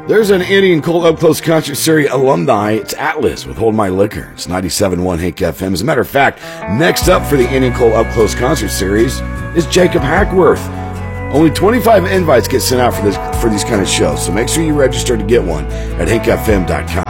There's an Indian Colt Up Close Concert Series alumni. It's Atlas with Hold My Liquor. It's 97.1 Hank FM. As a matter of fact, next up for the Indian Colt Up Close Concert Series is Jacob Hackworth. Only 25 invites get sent out for these kind of shows, so make sure you register to get one at hankfm.com.